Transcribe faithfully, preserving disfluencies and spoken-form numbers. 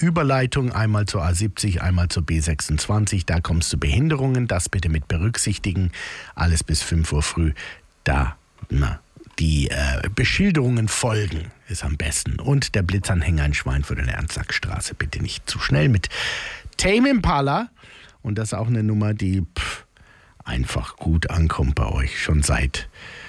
Überleitung, einmal zur A siebzig, einmal zur B sechsundzwanzig. Da kommst du Behinderungen, das bitte mit berücksichtigen. Alles bis fünf Uhr früh. Da, na, die äh, Beschilderungen folgen, ist am besten. Und der Blitzanhänger in Schweinfurt in der Ernstsackstraße, bitte nicht zu schnell mit Tame Impala. Und das ist auch eine Nummer, die pff, einfach gut ankommt bei euch, schon seit